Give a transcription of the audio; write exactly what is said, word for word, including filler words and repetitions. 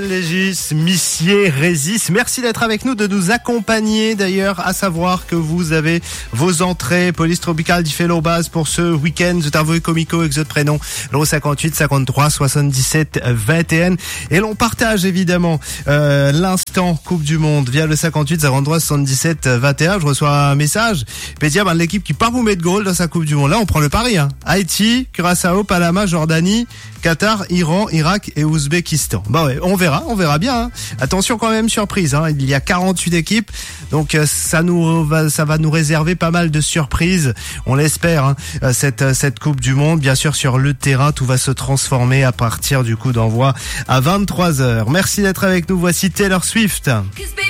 Légis, Missier, Résis, merci d'être avec nous, de nous accompagner d'ailleurs, à savoir que vous avez vos entrées Police Tropicale d'Ifelo Base pour ce week-end, je t'avoue comico avec votre prénom, l'euro cinquante-huit, cinquante-trois, soixante-dix-sept, vingt et un, et l'on partage évidemment euh, l'instant Coupe du Monde via le cinquante-huit, cinquante-trois, soixante-dix-sept, vingt et un, je reçois un message, Pédia, ben, l'équipe qui part vous mettre goal dans sa Coupe du Monde, là on prend le pari, hein. Haïti, Curaçao, Panama, Jordanie, Qatar, Iran, Irak et Ouzbékistan. Bah ouais, on verra, on verra bien. Hein. Attention quand même, surprise. Hein. Il y a quarante-huit équipes, donc ça nous va, ça va nous réserver pas mal de surprises. On l'espère. Hein. Cette cette Coupe du Monde, bien sûr sur le terrain, tout va se transformer à partir du coup d'envoi à vingt-trois heures. Merci d'être avec nous. Voici Taylor Swift.